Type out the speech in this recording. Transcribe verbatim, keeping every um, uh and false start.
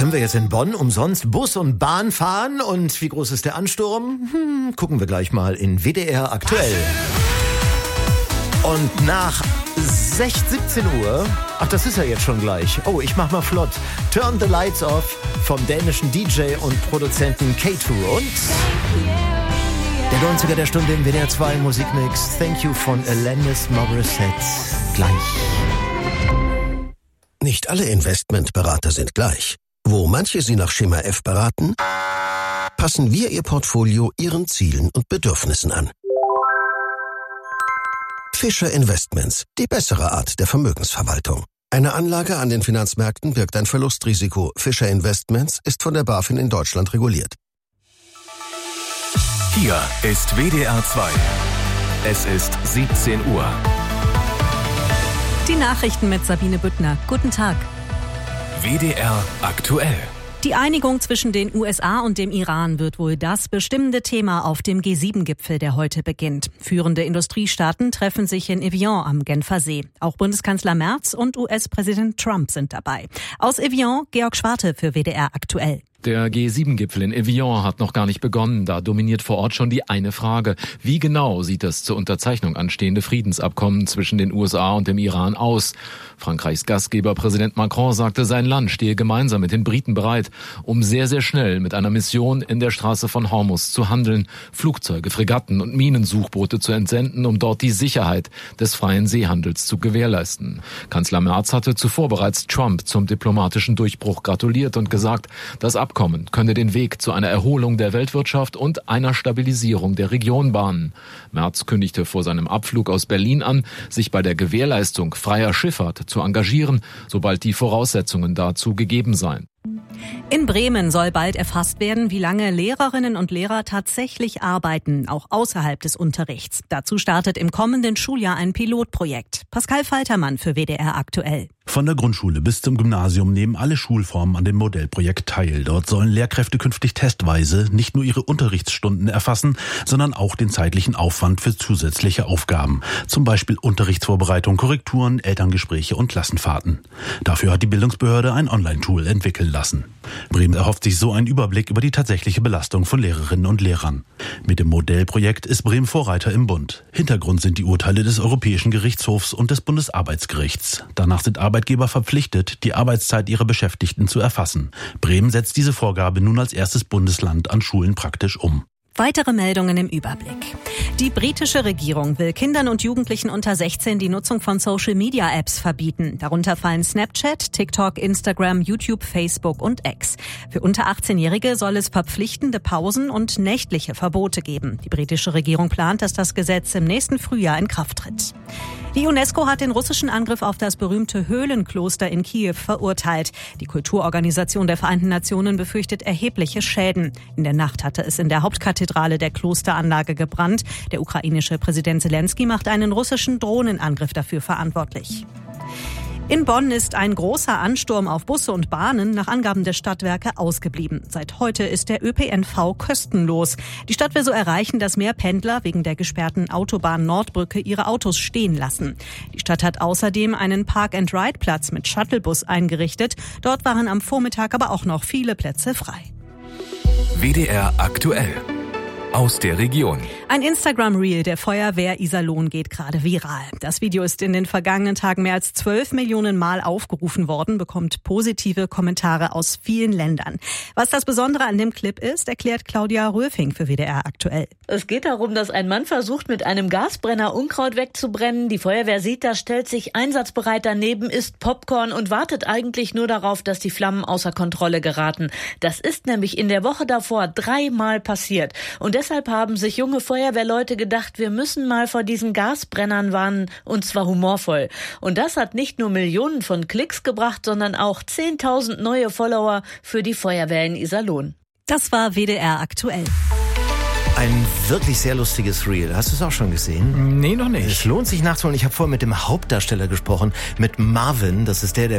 Können wir jetzt in Bonn umsonst Bus und Bahn fahren? Und wie groß ist der Ansturm? Hm, gucken wir gleich mal in W D R aktuell. Und nach siebzehn Uhr, ach, das ist ja jetzt schon gleich. Oh, ich mach mal flott. Turn the Lights Off vom dänischen D J und Produzenten K zwei und der neunziger der Stunde im W D R zwei Musikmix. Thank You von Alanis Morissette. Gleich. Nicht alle Investmentberater sind gleich. Wo manche Sie nach Schema F beraten, passen wir Ihr Portfolio Ihren Zielen und Bedürfnissen an. Fischer Investments, die bessere Art der Vermögensverwaltung. Eine Anlage an den Finanzmärkten birgt ein Verlustrisiko. Fischer Investments ist von der BaFin in Deutschland reguliert. Hier ist W D R zwei. Es ist siebzehn Uhr. Die Nachrichten mit Sabine Büttner. Guten Tag. W D R aktuell. Die Einigung zwischen den U S A und dem Iran wird wohl das bestimmende Thema auf dem G sieben Gipfel, der heute beginnt. Führende Industriestaaten treffen sich in Evian am Genfer See. Auch Bundeskanzler Merz und U S-Präsident Trump sind dabei. Aus Evian, Georg Schwarte für W D R aktuell. Der G sieben Gipfel in Evian hat noch gar nicht begonnen. Da dominiert vor Ort schon die eine Frage. Wie genau sieht das zur Unterzeichnung anstehende Friedensabkommen zwischen den U S A und dem Iran aus? Frankreichs Gastgeber Präsident Macron sagte, sein Land stehe gemeinsam mit den Briten bereit, um sehr, sehr schnell mit einer Mission in der Straße von Hormuz zu handeln, Flugzeuge, Fregatten und Minensuchboote zu entsenden, um dort die Sicherheit des freien Seehandels zu gewährleisten. Kanzler Merz hatte zuvor bereits Trump zum diplomatischen Durchbruch gratuliert und gesagt, das Abkommen könne den Weg zu einer Erholung der Weltwirtschaft und einer Stabilisierung der Region bahnen. Merz kündigte vor seinem Abflug aus Berlin an, sich bei der Gewährleistung freier Schifffahrt zu engagieren, sobald die Voraussetzungen dazu gegeben seien. In Bremen soll bald erfasst werden, wie lange Lehrerinnen und Lehrer tatsächlich arbeiten, auch außerhalb des Unterrichts. Dazu startet im kommenden Schuljahr ein Pilotprojekt. Pascal Faltermann für W D R aktuell. Von der Grundschule bis zum Gymnasium nehmen alle Schulformen an dem Modellprojekt teil. Dort sollen Lehrkräfte künftig testweise nicht nur ihre Unterrichtsstunden erfassen, sondern auch den zeitlichen Aufwand für zusätzliche Aufgaben. Zum Beispiel Unterrichtsvorbereitung, Korrekturen, Elterngespräche und Klassenfahrten. Dafür hat die Bildungsbehörde ein Online-Tool entwickeln lassen. Bremen erhofft sich so einen Überblick über die tatsächliche Belastung von Lehrerinnen und Lehrern. Mit dem Modellprojekt ist Bremen Vorreiter im Bund. Hintergrund sind die Urteile des Europäischen Gerichtshofs und des Bundesarbeitsgerichts. Danach sind Arbeitgeber verpflichtet, die Arbeitszeit ihrer Beschäftigten zu erfassen. Bremen setzt diese Vorgabe nun als erstes Bundesland an Schulen praktisch um. Weitere Meldungen im Überblick. Die britische Regierung will Kindern und Jugendlichen unter sechzehn die Nutzung von Social-Media-Apps verbieten. Darunter fallen Snapchat, TikTok, Instagram, YouTube, Facebook und X. Für unter achtzehnjährige soll es verpflichtende Pausen und nächtliche Verbote geben. Die britische Regierung plant, dass das Gesetz im nächsten Frühjahr in Kraft tritt. Die UNESCO hat den russischen Angriff auf das berühmte Höhlenkloster in Kiew verurteilt. Die Kulturorganisation der Vereinten Nationen befürchtet erhebliche Schäden. In der Nacht hatte es in der Hauptkathedrale der Klosteranlage gebrannt. Der ukrainische Präsident Zelensky macht einen russischen Drohnenangriff dafür verantwortlich. In Bonn ist ein großer Ansturm auf Busse und Bahnen nach Angaben der Stadtwerke ausgeblieben. Seit heute ist der Ö P N V kostenlos. Die Stadt will so erreichen, dass mehr Pendler wegen der gesperrten Autobahn Nordbrücke ihre Autos stehen lassen. Die Stadt hat außerdem einen Park-and-Ride-Platz mit Shuttlebus eingerichtet. Dort waren am Vormittag aber auch noch viele Plätze frei. W D R aktuell. Aus der Region. Ein Instagram-Reel der Feuerwehr Iserlohn geht gerade viral. Das Video ist in den vergangenen Tagen mehr als zwölf Millionen Mal aufgerufen worden, bekommt positive Kommentare aus vielen Ländern. Was das Besondere an dem Clip ist, erklärt Claudia Röfing für W D R aktuell. Es geht darum, dass ein Mann versucht, mit einem Gasbrenner Unkraut wegzubrennen. Die Feuerwehr sieht das, stellt sich einsatzbereit daneben, isst Popcorn und wartet eigentlich nur darauf, dass die Flammen außer Kontrolle geraten. Das ist nämlich in der Woche davor dreimal passiert. Und deshalb haben sich junge Feuerwehrleute gedacht, wir müssen mal vor diesen Gasbrennern warnen, und zwar humorvoll. Und das hat nicht nur Millionen von Klicks gebracht, sondern auch zehntausend neue Follower für die Feuerwehr in Iserlohn. Das war W D R aktuell. Ein wirklich sehr lustiges Reel. Hast du es auch schon gesehen? Nee, noch nicht. Es lohnt sich nachzuholen. Ich habe vorhin mit dem Hauptdarsteller gesprochen, mit Marvin. Das ist der, der